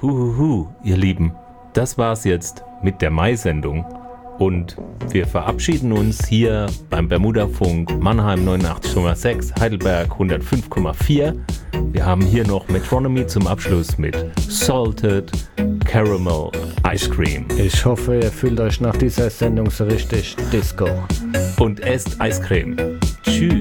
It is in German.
Ihr Lieben, das war's jetzt mit der Mai-Sendung. Und wir verabschieden uns hier beim Bermuda-Funk Mannheim 89,6, Heidelberg 105,4. Wir haben hier noch Metronomy zum Abschluss mit Salted Caramel Ice Cream. Ich hoffe, ihr fühlt euch nach dieser Sendung so richtig Disco. Und esst Eiscreme.